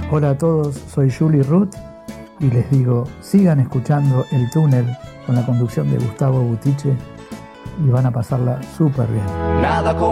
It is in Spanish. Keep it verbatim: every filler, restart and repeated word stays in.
Hola a todos, soy Julie Ruth y les digo, sigan escuchando El Túnel con la conducción de Gustavo Butiche y van a pasarla súper bien. Nada